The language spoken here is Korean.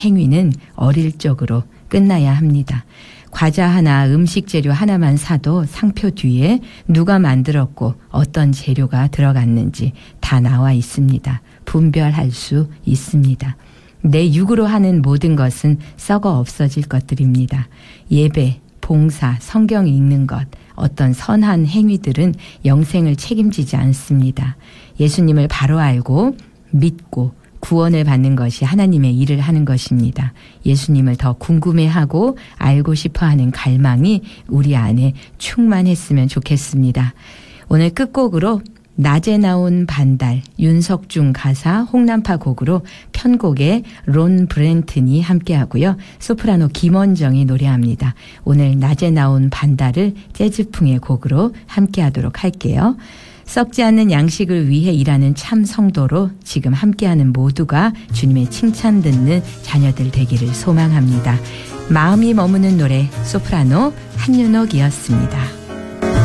행위는 어릴 적으로 끝나야 합니다. 과자 하나, 음식 재료 하나만 사도 상표 뒤에 누가 만들었고 어떤 재료가 들어갔는지 다 나와 있습니다. 분별할 수 있습니다. 내 육으로 하는 모든 것은 썩어 없어질 것들입니다. 예배, 봉사, 성경 읽는 것, 어떤 선한 행위들은 영생을 책임지지 않습니다. 예수님을 바로 알고 믿고 구원을 받는 것이 하나님의 일을 하는 것입니다. 예수님을 더 궁금해하고 알고 싶어하는 갈망이 우리 안에 충만했으면 좋겠습니다. 오늘 끝곡으로 낮에 나온 반달, 윤석중 가사, 홍남파 곡으로 편곡에 론 브렌튼이 함께하고요. 소프라노 김원정이 노래합니다. 오늘 낮에 나온 반달을 재즈풍의 곡으로 함께하도록 할게요. 썩지 않는 양식을 위해 일하는 참 성도로 지금 함께하는 모두가 주님의 칭찬 듣는 자녀들 되기를 소망합니다. 마음이 머무는 노래 소프라노 한윤옥이었습니다.